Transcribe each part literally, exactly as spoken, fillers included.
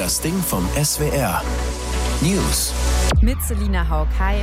Das Ding vom S W R. News. Mit Selina Haug. Hi.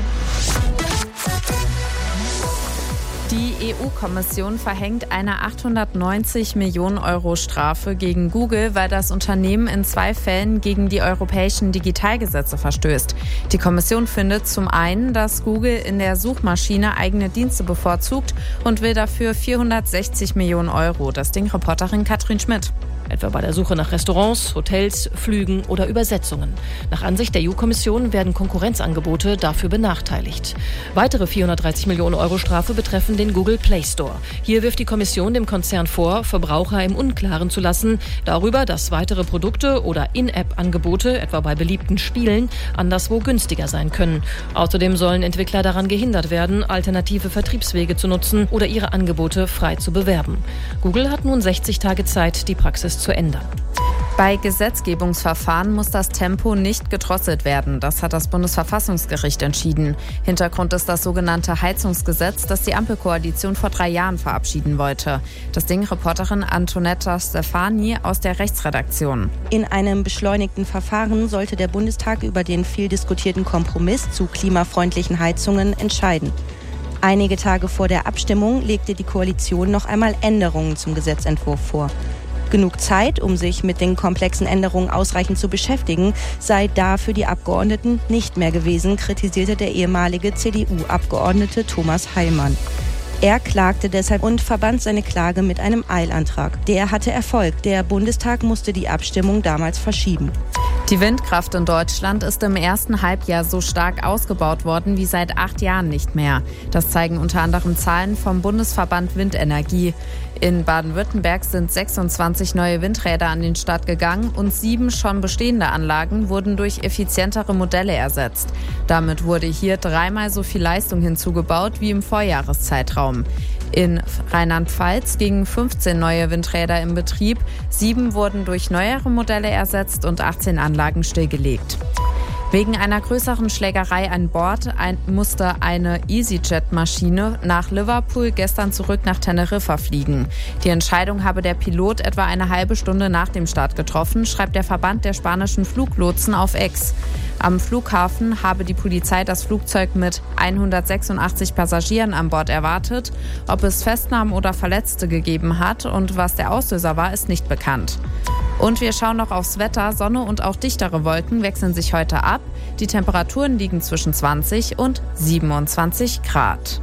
Die E U-Kommission verhängt eine achthundertneunzig Millionen Euro Strafe gegen Google, weil das Unternehmen in zwei Fällen gegen die europäischen Digitalgesetze verstößt. Die Kommission findet zum einen, dass Google in der Suchmaschine eigene Dienste bevorzugt und will dafür vierhundertsechzig Millionen Euro. Das Ding-Reporterin Katrin Schmidt. Etwa bei der Suche nach Restaurants, Hotels, Flügen oder Übersetzungen. Nach Ansicht der E U-Kommission werden Konkurrenzangebote dafür benachteiligt. Weitere vierhundertdreißig Millionen Euro Strafe betreffen den Google Play Store. Hier wirft die Kommission dem Konzern vor, Verbraucher im Unklaren zu lassen darüber, dass weitere Produkte oder In-App-Angebote, etwa bei beliebten Spielen, anderswo günstiger sein können. Außerdem sollen Entwickler daran gehindert werden, alternative Vertriebswege zu nutzen oder ihre Angebote frei zu bewerben. Google hat nun sechzig Tage Zeit, die Praxis zu ändern. Bei Gesetzgebungsverfahren muss das Tempo nicht gedrosselt werden. Das hat das Bundesverfassungsgericht entschieden. Hintergrund ist das sogenannte Heizungsgesetz, das die Ampelkoalition vor drei Jahren verabschieden wollte. Das Ding-Reporterin Antonetta Stefani aus der Rechtsredaktion. In einem beschleunigten Verfahren sollte der Bundestag über den viel diskutierten Kompromiss zu klimafreundlichen Heizungen entscheiden. Einige Tage vor der Abstimmung legte die Koalition noch einmal Änderungen zum Gesetzentwurf vor. Genug Zeit, um sich mit den komplexen Änderungen ausreichend zu beschäftigen, sei da für die Abgeordneten nicht mehr gewesen, kritisierte der ehemalige C D U-Abgeordnete Thomas Heilmann. Er klagte deshalb und verband seine Klage mit einem Eilantrag. Der hatte Erfolg. Der Bundestag musste die Abstimmung damals verschieben. Die Windkraft in Deutschland ist im ersten Halbjahr so stark ausgebaut worden wie seit acht Jahren nicht mehr. Das zeigen unter anderem Zahlen vom Bundesverband Windenergie. In Baden-Württemberg sind sechsundzwanzig neue Windräder an den Start gegangen und sieben schon bestehende Anlagen wurden durch effizientere Modelle ersetzt. Damit wurde hier dreimal so viel Leistung hinzugebaut wie im Vorjahreszeitraum. In Rheinland-Pfalz gingen fünfzehn neue Windräder in Betrieb, sieben wurden durch neuere Modelle ersetzt und achtzehn Anlagen stillgelegt. Wegen einer größeren Schlägerei an Bord ein, musste eine EasyJet-Maschine nach Liverpool gestern zurück nach Teneriffa fliegen. Die Entscheidung habe der Pilot etwa eine halbe Stunde nach dem Start getroffen, schreibt der Verband der spanischen Fluglotsen auf X. Am Flughafen habe die Polizei das Flugzeug mit hundertsechsundachtzig Passagieren an Bord erwartet. Ob es Festnahmen oder Verletzte gegeben hat und was der Auslöser war, ist nicht bekannt. Und wir schauen noch aufs Wetter. Sonne und auch dichtere Wolken wechseln sich heute ab. Die Temperaturen liegen zwischen zwanzig und siebenundzwanzig Grad.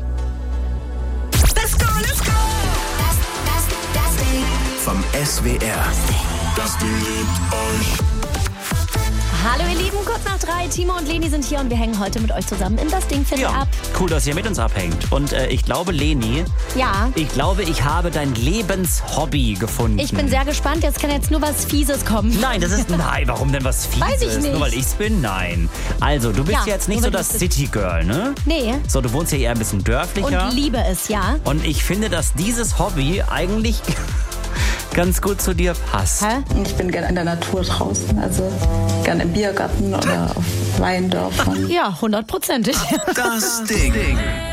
Let's go, let's go! Das, das, das Ding vom S W R. Das Ding liebt euch. Hallo ihr Lieben, kurz nach drei, Timo und Leni sind hier und wir hängen heute mit euch zusammen in das Ding Viertel ja, ab. Cool, dass ihr mit uns abhängt. Und äh, ich glaube, Leni, ja. ich glaube, ich habe dein Lebenshobby gefunden. Ich bin sehr gespannt, jetzt kann jetzt nur was Fieses kommen. Nein, das ist, nein, warum denn was Fieses? Weiß ich nicht. Nur weil ich's bin? Nein. Also, du bist Ja, jetzt nicht nur so weil das du City-Girl, ne? Nee. So, du wohnst ja eher ein bisschen dörflicher. Und liebe es, ja. Und ich finde, dass dieses Hobby eigentlich ganz gut zu dir passt. Hä? Ich bin gerne in der Natur draußen, also gerne im Biergarten oder auf Weindörfern. Ja, hundertprozentig. Das Ding.